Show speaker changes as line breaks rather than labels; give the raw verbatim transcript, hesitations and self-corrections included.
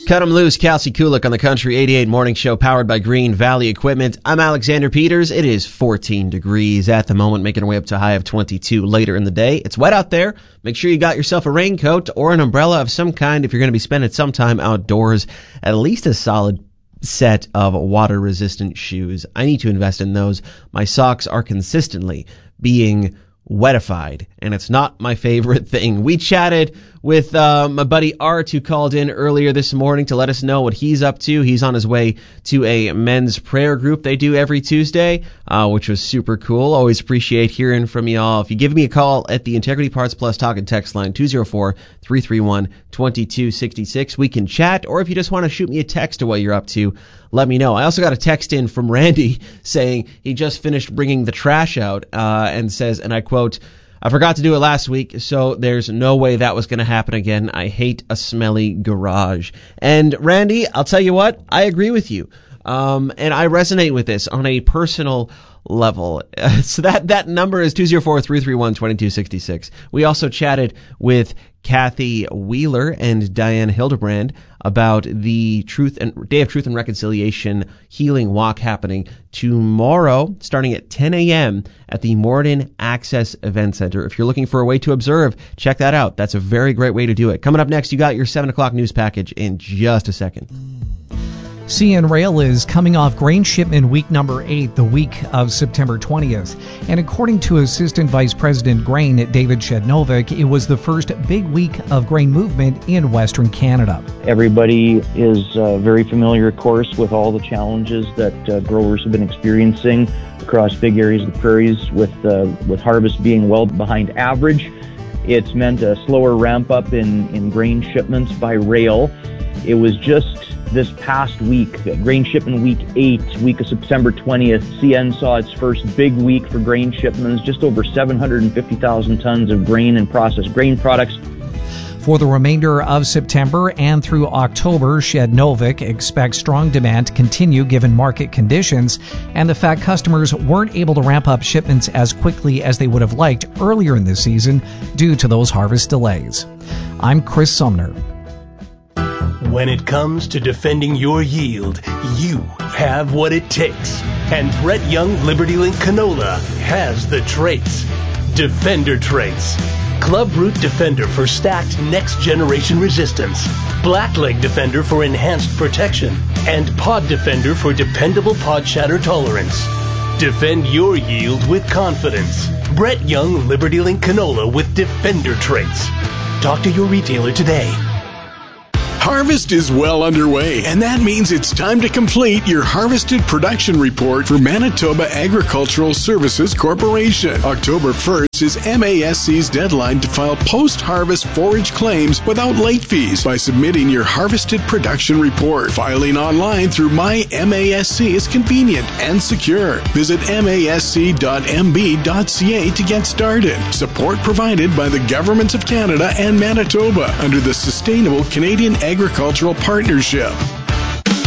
Cut 'em loose, Kelsey Kulik on the Country eighty-eight Morning Show, powered by Green Valley Equipment. I'm Alexander Peters. It is fourteen degrees at the moment, making our way up to a high of twenty-two later in the day. It's wet out there. Make sure you got yourself a raincoat or an umbrella of some kind if you're going to be spending some time outdoors. At least a solid set of water-resistant shoes. I need to invest in those. My socks are consistently being wetified, and it's not my favorite thing. We chatted with uh, my buddy Art, who called in earlier this morning to let us know what he's up to. He's on his way to a men's prayer group they do every Tuesday, uh, which was super cool. Always appreciate hearing from y'all. If you give me a call at the Integrity Parts Plus Talk and Text line, two oh four, three three one, two two six six, we can chat, or if you just want to shoot me a text to what you're up to, let me know. I also got a text in from Randy saying he just finished bringing the trash out uh, and says, and I quote, "I forgot to do it last week, so there's no way that was going to happen again. I hate a smelly garage." And Randy, I'll tell you what, I agree with you. Um, and I resonate with this on a personal level. Uh, so that, that number is two oh four, three three one, two two six six. We also chatted with Kathy Wheeler and Diane Hildebrand about the Truth and Day of Truth and Reconciliation Healing Walk happening tomorrow, starting at ten a.m. at the Morden Access Event Center. If you're looking for a way to observe, check that out. That's a very great way to do it. Coming up next, you got your seven o'clock news package in just a second.
C N Rail is coming off grain shipment week number eight, the week of September twentieth. And according to Assistant Vice President Grain David Shednovic, it was the first big week of grain movement in Western Canada.
Everybody is uh, very familiar, of course, with all the challenges that uh, growers have been experiencing across big areas of the prairies with, uh, with harvest being well behind average. It's meant a slower ramp up in, in grain shipments by rail. It was just this past week, grain shipment week eight, week of September twentieth, C N saw its first big week for grain shipments, just over seven hundred fifty thousand tons of grain and processed grain products.
For the remainder of September and through October, Shednovic expects strong demand to continue given market conditions and the fact customers weren't able to ramp up shipments as quickly as they would have liked earlier in the season due to those harvest delays. I'm Chris Sumner.
When it comes to defending your yield, you have what it takes. And Brett Young Liberty Link Canola has the traits. Defender traits. Club Root Defender for stacked next-generation resistance. Blackleg Defender for enhanced protection. And Pod Defender for dependable pod shatter tolerance. Defend your yield with confidence. Brett Young Liberty Link Canola with Defender traits. Talk to your retailer today.
Harvest is well underway, and that means it's time to complete your harvested production report for Manitoba Agricultural Services Corporation. October first is M A S C's deadline to file post-harvest forage claims without late fees by submitting your harvested production report. Filing online through My M A S C is convenient and secure. Visit M A S C dot M B dot C A to get started. Support provided by the Governments of Canada and Manitoba under the Sustainable Canadian Agricultural Partnership.